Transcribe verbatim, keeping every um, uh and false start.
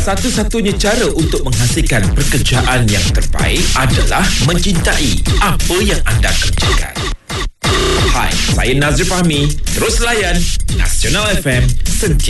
Satu-satunya cara untuk menghasilkan pekerjaan yang terbaik adalah mencintai apa yang anda kerjakan. Hai, saya Nazri Fahmi. Terus layan Nasional F M sentiasa